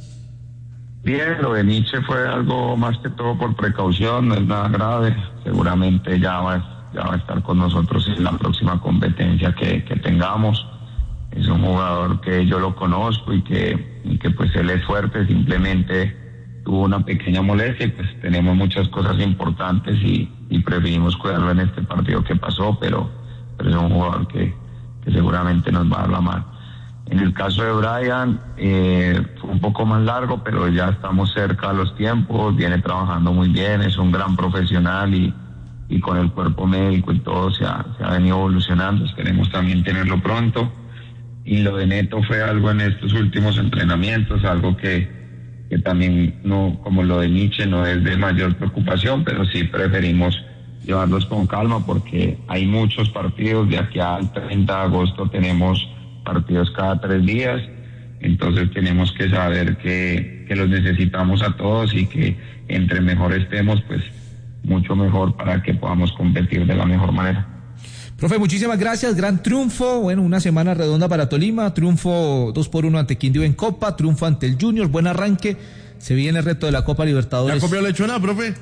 Bien, lo de Nietzsche fue algo más que todo por precaución, no es nada grave, seguramente ya va a ya va a estar con nosotros en la próxima competencia que, que tengamos. Es un jugador que yo lo conozco y que, y que pues él es fuerte, simplemente tuvo una pequeña molestia y pues tenemos muchas cosas importantes y, y preferimos cuidarlo en este partido que pasó, pero, pero es un jugador que, que seguramente nos va a dar la mano. En el caso de Brian, eh, fue un poco más largo, pero ya estamos cerca a los tiempos, viene trabajando muy bien, es un gran profesional y y con el cuerpo médico y todo se ha, se ha venido evolucionando, esperemos también tenerlo pronto. Y lo de Neto fue algo en estos últimos entrenamientos, algo que, que también, no como lo de Nietzsche, no es de mayor preocupación, pero sí preferimos llevarlos con calma porque hay muchos partidos, de aquí al treinta de agosto tenemos partidos cada tres días, entonces tenemos que saber que, que los necesitamos a todos y que entre mejor estemos, pues mucho mejor para que podamos competir de la mejor manera. Profe, muchísimas gracias, gran triunfo, bueno, una semana redonda para Tolima, triunfo dos por uno ante Quindío en Copa, triunfo ante el Junior, buen arranque, se viene el reto de la Copa Libertadores. ¿Ya comió lechona, profe?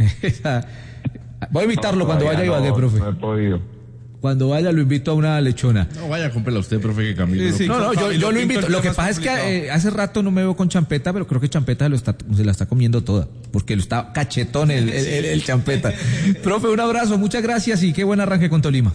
Voy a invitarlo no, cuando vaya a Ibagué, no, profe. No he podido. Cuando vaya lo invito a una lechona. No, vaya, cómprela usted, profe, que camine. Sí, sí, no, no, yo, yo lo invito. Lo que pasa es que eh, hace rato no me veo con Champeta, pero creo que Champeta se, lo está, se la está comiendo toda, porque lo está cachetón el, el, el, el Champeta. Profe, un abrazo, muchas gracias y qué buen arranque con Tolima.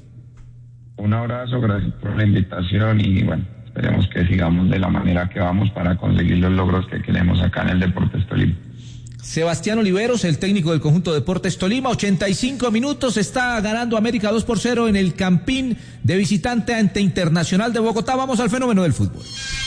Un abrazo, gracias por la invitación y bueno, esperemos que sigamos de la manera que vamos para conseguir los logros que queremos acá en el Deportes Tolima. Sebastián Oliveros, el técnico del conjunto Deportes Tolima, ochenta y cinco minutos, está ganando América dos por cero en el Campín de visitante ante Internacional de Bogotá. Vamos al fenómeno del fútbol.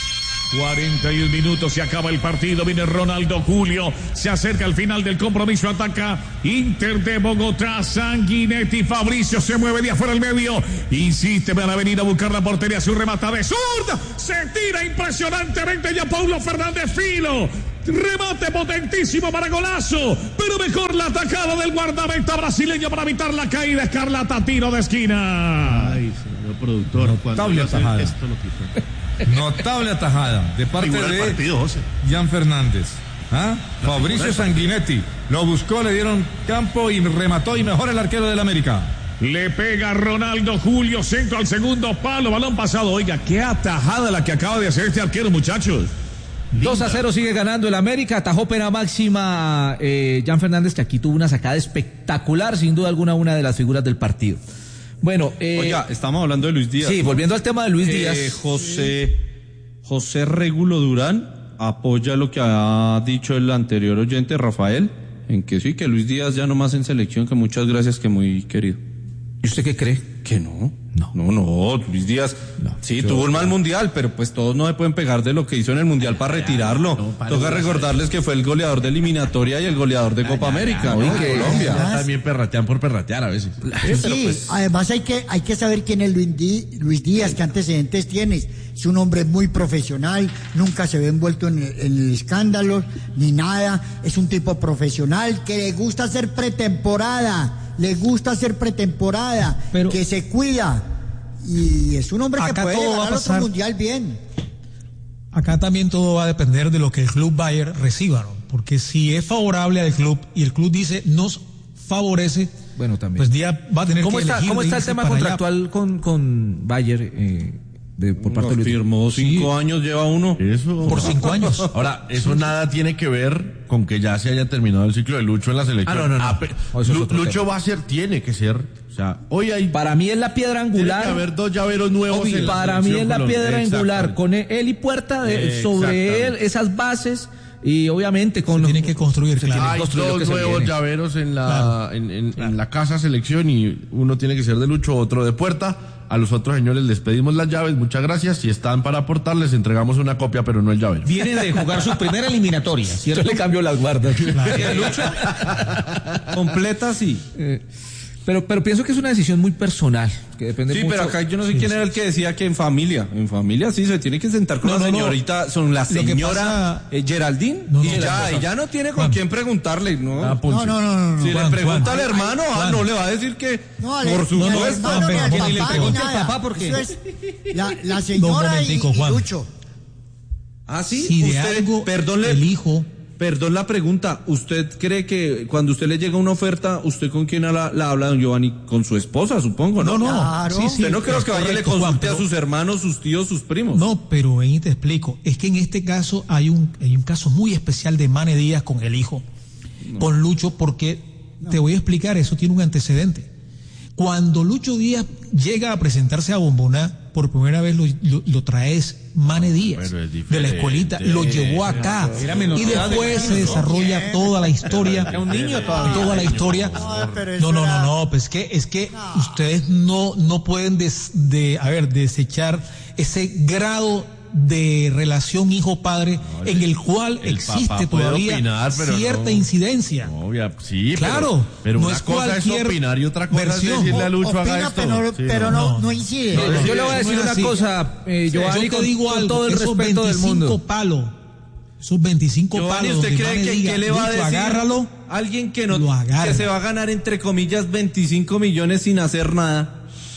cuarenta y un minutos, se acaba el partido, viene Ronaldo Julio, se acerca al final del compromiso, ataca Inter de Bogotá, Sanguinetti, Fabricio se mueve de afuera al medio, insiste, van a venir a buscar la portería, su remata de zurda, se tira impresionantemente ya Paulo Fernández Filo, remate potentísimo para golazo, pero mejor la atacada del guardameta brasileño para evitar la caída, Escarlata, tiro de esquina. Ay, señor productor, notable atajada. Esto lo quito. Notable atajada de parte de partido, Jan Fernández. ¿Ah? Fabricio Sanguinetti lo buscó, le dieron campo y remató y mejor el arquero del América. Le pega Ronaldo Julio, centro al segundo palo, balón pasado. Oiga, qué atajada la que acaba de hacer este arquero, muchachos. dos a cero sigue ganando el América, atajó pena máxima eh, Jan Fernández, que aquí tuvo una sacada espectacular, sin duda alguna una de las figuras del partido. Bueno, eh, oiga, estamos hablando de Luis Díaz. Sí, volviendo al tema de Luis eh, Díaz. José, José Régulo Durán apoya lo que ha dicho el anterior oyente, Rafael, en que sí, que Luis Díaz ya no más en selección, que muchas gracias, que muy querido. ¿Y usted qué cree? Que no. No, no, no, Luis Díaz, no, sí, tuvo un mal mundial, pero pues todos no se pueden pegar de lo que hizo en el mundial para retirarlo. No, toca recordarles que fue el goleador de eliminatoria y el goleador de Copa América, ¿no? Que Colombia. También perratean por perratear a veces. Sí, pero pues... además hay que, hay que saber quién es Luis Díaz, Luis Díaz, qué antecedentes tienes. Es un hombre muy profesional, nunca se ve envuelto en el, en el escándalo, ni nada. Es un tipo profesional que le gusta hacer pretemporada. Le gusta hacer pretemporada, pero que se cuida y es un hombre que puede ganar otro mundial bien. acá también todo va a depender de lo que el club Bayern reciba, ¿no? Porque si es favorable al club y el club dice nos favorece, bueno, también. pues ya va a tener ¿Cómo que está, elegir ¿Cómo de está el irse tema para allá. contractual con, con Bayern eh, de, por parte de Lucho? Firmó cinco Sí. años, lleva uno. Eso. Por cinco años. Ahora, eso nada tiene que ver con que ya se haya terminado el ciclo de Lucho en la selección. Ah, no, no, no. pe- Oh, eso es Lu- otro Lucho tema. va a ser, tiene que ser. O sea, hoy hay. Para mí es la piedra Tiene angular. que haber dos llaveros nuevos. en la Para mí selección es la Colombia. piedra angular. Exactamente. Con él y Puerta, de- sobre él, Exactamente. esas bases. Y obviamente con. Se tiene que construir, se claro. tiene que Hay construir lo que dos se nuevos viene. llaveros en la, Claro. en, en- en la casa selección y uno tiene que ser de Lucho, otro de Puerta. A los otros señores les pedimos las llaves, muchas gracias. Si están para aportar, les entregamos una copia, pero no el llavero. Viene de jugar su primera eliminatoria, Yo ¿cierto? le cambio las guardas. Completa, sí. Eh, pero, pero pienso que es una decisión muy personal, que depende Sí, mucho. pero acá yo no sé quién era el que decía que en familia, en familia sí se tiene que sentar con No, la no, no. señorita, son la Lo que señora pasa- eh, Geraldine No, no, y no, ya, no. y ya no tiene con Juan. quién preguntarle, ¿no? Ah, Ponce. No, no, no, no. si Juan, le pregunta Juan. al hermano, ah, Juan. no le va a decir que No, ale, por ni al supuesto. hermano, ni al Juan, ni le papá, ni pregunte al nada. papá, ¿por qué? Eso es la, la Un señora y, momentico, y Juan. Lucho. Ah, sí, Si de usted, algo perdón, le- el hijo, perdón la pregunta, ¿usted cree que cuando usted le llega una oferta, usted con quién la, la habla, don Giovanni? Con su esposa, supongo, ¿no? no, no, Claro. sí, sí, Usted no creo es que vaya y le correcto, Juan, consulte a pero- sus hermanos, sus tíos, sus primos. No, pero ven y te explico. Es que en este caso hay un, hay un caso muy especial de Mane Díaz con el hijo, con Lucho, porque te voy a explicar, eso tiene un antecedente. Cuando Lucho Díaz llega a presentarse a Bomboná, por primera vez lo, lo, lo traes Mane Díaz pero es de la diferente. escuelita, lo llevó acá Era menor y de edad, después se desarrolla toda la historia. Era un niño todavía. Toda la historia. No, pero eso No, no, era- no, no, pues es que, es que ustedes no, no pueden des- de, a ver, desechar ese grado de relación hijo-padre en el cual el existe papá puede todavía opinar, pero cierta no- incidencia. No, obvia- sí, Claro, pero, pero no una es cosa es cualquier opinar y otra cosa versión. es decirle a Lucho Opina, haga esto. pero, Sí, pero no, no. no incide. No, Yo le voy a Eso decir es una así. cosa, eh, Giovanni, Yo te con, digo con algo, todo el esos respeto del veinticinco mundo. palos, esos veinticinco Giovanni, palos ¿usted donde cree Mane que diga, qué le va a Lucho, decir? agárralo, Alguien que no lo agarra. que se va a ganar entre comillas veinticinco millones sin hacer nada.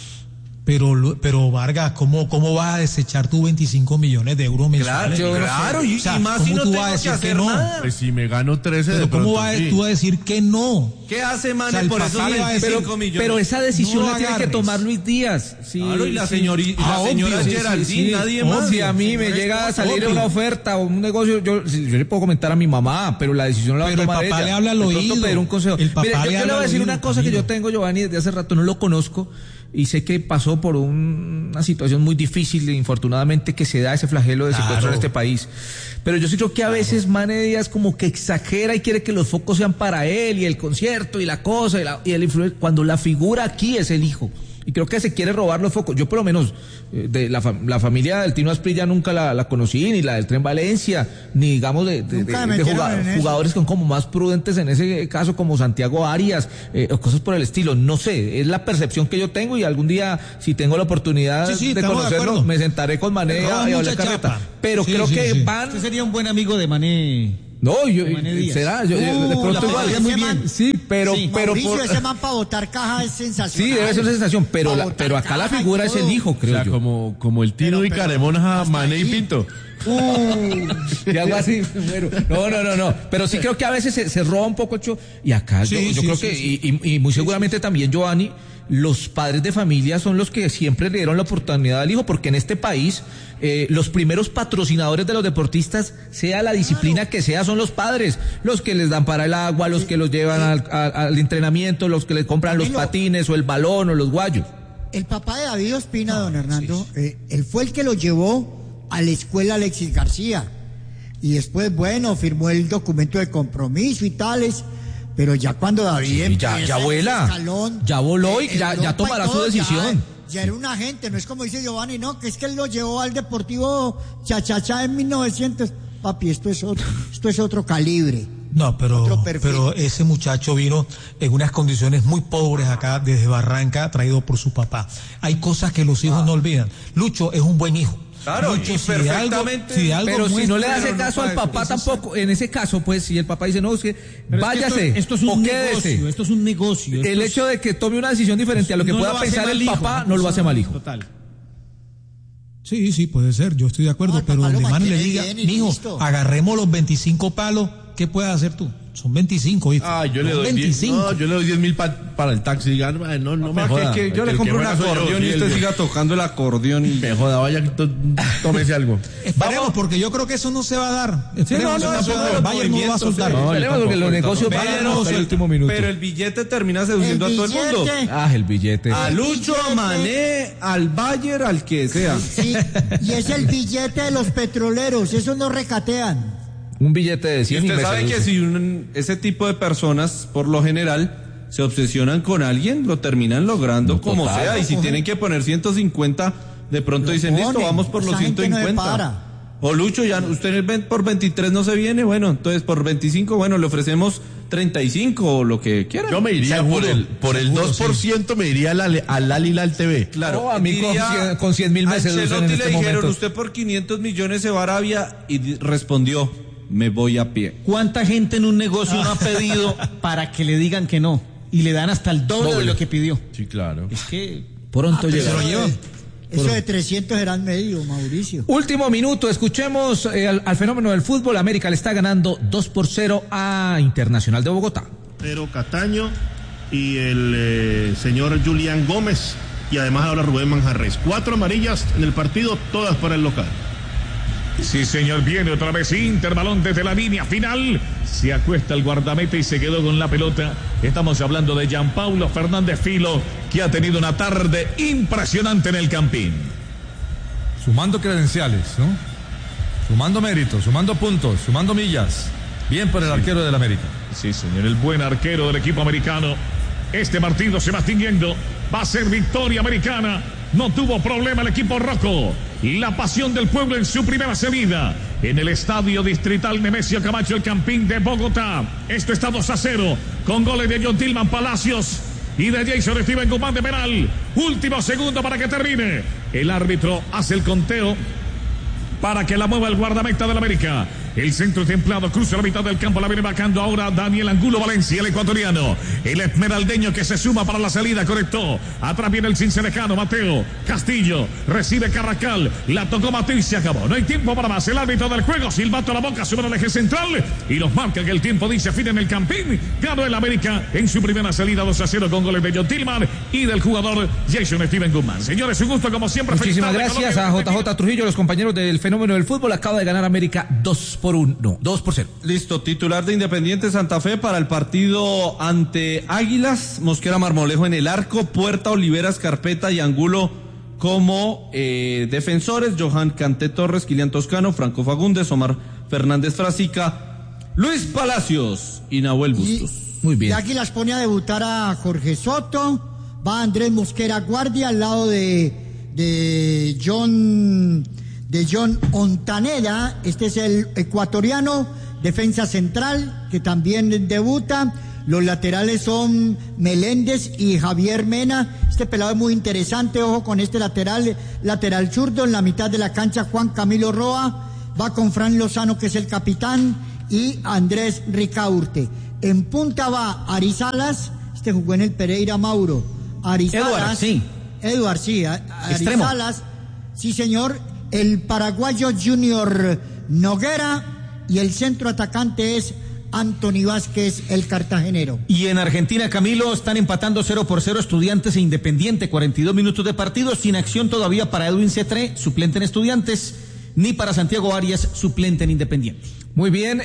pero, lo- pero Vargas, ¿cómo, cómo vas a desechar tus veinticinco millones de euros Claro, mensuales? yo no claro, y, O sea, y más si ¿cómo no tú tengo vas a que decir que hacer no? nada. Pues si me gano trece de Pero ¿cómo pronto, vas sí. tú a decir que no? ¿Qué hace Mane O sea, el por esos papá le va a decir, veinticinco millones? Pero esa decisión No la tiene que agarres. tomar Luis Díaz. Sí, Claro, y la, sí. señori- Ah, la señora obvio. Geraldine, Sí, sí, sí. nadie Obvio. más. Si a mí me Señor llega a esposo, salir obvio. una oferta o un negocio, yo, si- yo le puedo comentar a mi mamá, pero la decisión la va a Pero el tomar papá ella. le habla al De pronto oído. pedir un consejo. El papá Mire, yo, le yo habla le voy a al decir oído, una cosa que Camilo. yo tengo, Giovanni, desde hace rato, no lo conozco y sé que pasó por un- una situación muy difícil, infortunadamente, que se da ese flagelo de Claro. secuestro en este país. Pero yo sí creo que a veces Mane Díaz como que exagera y quiere que los focos sean para él y el concierto y la cosa y, la, y el influ- cuando la figura aquí es el hijo. Y creo que se quiere robar los focos. Yo por lo menos, eh, de la, fam- la familia del Tino Asprilla nunca la, la conocí, ni la del Tren Valencia, ni digamos de, de- Nunca de- me de metieron juga- en eso. jugadores con como más prudentes en ese caso, como Santiago Arias, eh, o cosas por el estilo. No sé, es la percepción que yo tengo y algún día, si tengo la oportunidad Sí, sí, de estamos de conocerlo, acuerdo. me sentaré con Mané Roba y a- y a mucha hablar carreta. chapa. Pero Sí, creo sí, que sí. van... Usted sería un buen amigo de Mané. No, yo, Mané Díaz. será, yo, yo- de Uh, pronto la igual. pasaría muy bien. Sí, pero, Sí, pero Mauricio, por- ese man para botar caja es sensacional. sí, debe ser una sensación, pero, Pa' la- botar pero acá la caja y figura es el todo. hijo, O creo sea, yo. como, como el Tino Pero- y pero- Caremona, hasta Mané y ahí. Pinto. Y algo así, me muero. No, no, no, no. Pero sí creo que a veces se, se roba un poco, Cho, y acá yo, Sí, yo sí, creo sí, que, sí. Y, y- y muy seguramente también Giovanni, los padres de familia son los que siempre le dieron la oportunidad al hijo, porque en este país eh, los primeros patrocinadores de los deportistas, sea la disciplina que sea, son los padres, los que les dan para el agua, los que los llevan al, al- al entrenamiento, los que les compran los Camilo. patines o el balón o los guayos. El papá de David Ospina, don Hernando, eh, él fue el que lo llevó a la escuela Alexis García. Y después, bueno, firmó el documento de compromiso y tales. Pero ya cuando David Sí, ya- empieza ya ese vuela. escalón, Ya voló y eh, ya- ya Europa y tomará su todo, decisión. Ya, ya era un agente, no es como dice Giovanni, no, que es que él lo llevó al Deportivo Chachachá en mil novecientos. Papi, esto es otro, esto es otro calibre. No, pero, Otro perfil. pero ese muchacho vino en unas condiciones muy pobres acá desde Barranca, traído por su papá. Hay cosas que los hijos no olvidan. Lucho es un buen hijo. Claro, Lucho, y si de algo, perfectamente- si de algo Pero si no le muestra- hace pero no caso al para papá eso. tampoco, en ese caso, pues, si el papá dice, no, es que Pero es que váyase, esto, esto es un o quédese. negocio, esto es un negocio. esto El es- hecho de que tome una decisión diferente a lo que no pueda lo hace pensar mal el hijo, papá, una no lo hace cosa mal hijo. Total. Sí, sí, puede ser, yo estoy de acuerdo, No, pero papá lo donde Mane le mantiene diga, bien y mijo, listo. agarremos los veinticinco palos, ¿qué puedes hacer tú? Son veinticinco, ¿viste? Ah, yo le Son doy veinticinco. diez, no, yo le doy diez mil pa- para el taxi. Digan, "Ay, no, no me Papá, joda. que, que yo El le que compro un juega soy yo, acordeón y sí, usted el- siga tocando el acordeón y... Me joda, vaya, to- tómese algo. Esperemos, porque yo creo que eso no se va a dar. Sí, Esperemos, no, no, eso eso no se va a de dar. los Bayern no lo va a movimientos, soltar. sí. No, yo Esperemos porque los tampoco, negocios tampoco. vayan Pero, hasta el último minuto. pero el billete termina seduciendo El a todo el mundo. billete. Ah, el billete. A Lucho, a Mané, al Bayer, al que sea. Sí, y es el billete de los petroleros, esos no recatean. Un billete de Y cien y usted me sabe que seduce. si un- ese tipo de personas, por lo general, se obsesionan con alguien, lo terminan logrando No, como total. sea. Y si Ojo. tienen que poner ciento cincuenta, de pronto Lo dicen, listo, ponen. vamos por los Esa gente ciento no se cincuenta. para. O Lucho, ya usted ven- por veintitrés no se viene, bueno, entonces por veinticinco, bueno, le ofrecemos treinta y cinco o lo que quieran. Yo me iría Seguro, por el, por el seguro, dos por ciento, me iría al, Ale- al Alilal T V. Claro, No, a mí con diría, cien- con cien mil me a seducen en Ancelotti este le dijeron, momento. usted por quinientos millones se va a Arabia, y di- respondió, me voy a pie. ¿Cuánta gente en un negocio no ha pedido para que le digan que no? Y le dan hasta el doble de lo que pidió. Sí, claro. Es que Pronto Pero llega. eso de- Eso de trescientos eran medio, Mauricio. Último minuto, escuchemos eh, al, al fenómeno del fútbol. América le está ganando dos por cero a Internacional de Bogotá. Pero Cataño y el eh, señor Julián Gómez y además ahora Rubén Manjarres. Cuatro amarillas en el partido, todas para el local. Sí, señor, viene otra vez Inter, balón desde la línea final. Se acuesta el guardameta y se quedó con la pelota. Estamos hablando de Gianpaulo Fernández Filo, que ha tenido una tarde impresionante en el Campín. Sumando credenciales, ¿no? Sumando méritos, sumando puntos, sumando millas. Bien por el arquero del América. Sí, señor, el buen arquero del equipo americano. Este partido se va extinguiendo. Va a ser victoria americana. No tuvo problema el equipo rojo. La pasión del pueblo en su primera salida. En el estadio distrital Nemesio Camacho, el Campín de Bogotá. Esto está dos a cero. Con goles de John Tillman Palacios y de Jason Steven Guzmán de penal. Último segundo para que termine. El árbitro hace el conteo para que la mueva el guardameta del América. El centro templado cruza la mitad del campo, la viene marcando ahora Daniel Angulo Valencia, el ecuatoriano. El esmeraldeño que se suma para la salida, correcto. Atrás viene el cincelejano, Mateo Castillo. Recibe Carrascal, la tocó Mateo y se acabó. No hay tiempo para más. El árbitro del juego, silbato a la boca, sube al eje central y los marca que el tiempo dice fin en el Campín. Ganó el América en su primera salida dos a cero con goles de John Tillman y del jugador Jason Steven Guzmán. Señores, un gusto como siempre. Muchísimas Feliz tarde, gracias a Colombia. J J Trujillo, los compañeros del fenómeno del fútbol. Acaba de ganar América dos por uno, no, dos por cero. Listo, titular de Independiente Santa Fe para el partido ante Águilas, Mosquera Marmolejo en el arco, Puerta, Oliveras, Carpeta y Angulo como eh, defensores, Johan Canté Torres, Kilian Toscano, Franco Fagundes, Omar Fernández Frasica, Luis Palacios y Nahuel Bustos. Muy bien. Y aquí las pone a debutar a Jorge Soto, va Andrés Mosquera Guardia al lado de, de John... de John Ontaneda, este es el ecuatoriano, defensa central, que también debuta. Los laterales son Meléndez y Javier Mena. Este pelado es muy interesante, ojo con este lateral, lateral zurdo. En la mitad de la cancha, Juan Camilo Roa, va con Fran Lozano, que es el capitán, y Andrés Ricaurte. En punta va Arizalas, este jugó en el Pereira Mauro. Arizalas. Eduard, sí. Eduard, sí. a- Extremo. Arizalas, sí señor. El paraguayo Junior Noguera y el centro atacante es Anthony Vázquez, el cartagenero. Y en Argentina, Camilo, están empatando cero por cero Estudiantes e Independiente, cuarenta y dos minutos de partido, sin acción todavía para Edwin Cetré, suplente en Estudiantes, ni para Santiago Arias, suplente en Independiente. Muy bien.